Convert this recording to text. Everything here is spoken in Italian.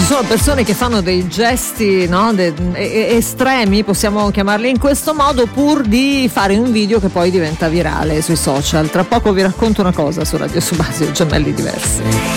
sono persone che fanno dei gesti, no, estremi, possiamo chiamarli in questo modo, pur di fare un video che poi diventa virale sui social. Tra poco vi racconto una cosa su Radio Subasio, Gemelli Diversi.